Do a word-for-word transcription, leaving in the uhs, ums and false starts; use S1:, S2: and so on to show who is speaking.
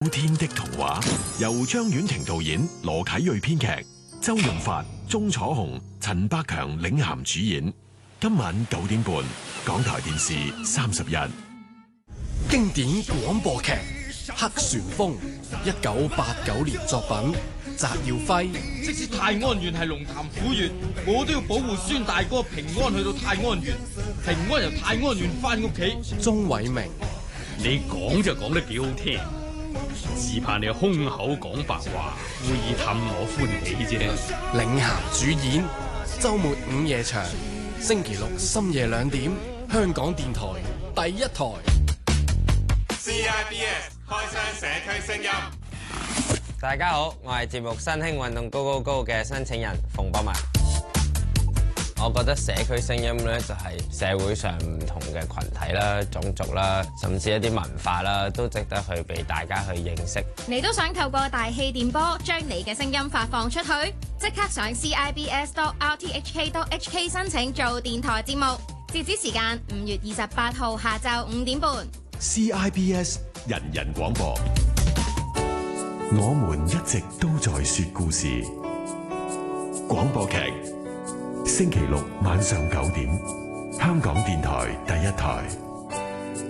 S1: 天的童話由張婉婷導演，羅啟銳編劇，周潤發、鐘楚紅、陳百強領銜主演。今晚九點半，港台電視三十一。
S2: 經典廣播劇《黑旋風》，一九八九年作品，翟耀輝。
S3: 即使泰安縣係龍潭虎穴，我都要保護孫大哥平安去到泰安縣，平安由泰安縣翻屋企。
S2: 鍾偉明，
S4: 你講就講得幾好聽，只怕你空口講白話，故意氹我歡喜啫。
S2: 領銜主演，周末午夜場，星期六深夜兩點，香港電台第一台。
S5: C I B S 開箱社區聲音。
S6: 大家好，我係節目新興運動高高高嘅申請人馮博文。我覺得社區聲音咧就係社會上唔同嘅群體啦、種族啦，甚至一啲文化啦，都值得去俾大家去認識。
S7: 你都想透過大氣電波將你嘅聲音發放出去？即刻上 C I B S dot R T H K dot H K 申請做電台節目，截止時間五月二十八號下晝五點半。
S1: C I B S 人人廣播，我們一直都在說故事。廣播劇，星期六晚上九點，香港電台第一台。